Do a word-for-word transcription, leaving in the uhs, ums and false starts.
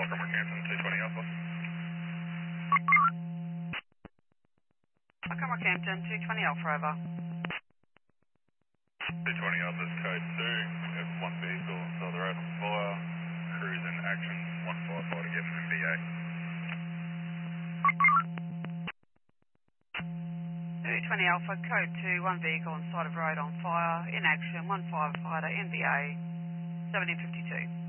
Welcome, Rockhampton, two twenty Alpha. Welcome, Rockhampton, two twenty Alpha, over. two twenty Alpha's code two. We have one vehicle inside the road on fire. Crews in action, one firefighter getting M B A. two twenty Alpha, code two, one vehicle on side of road on fire, in action, one firefighter, N B A, seventeen fifty-two.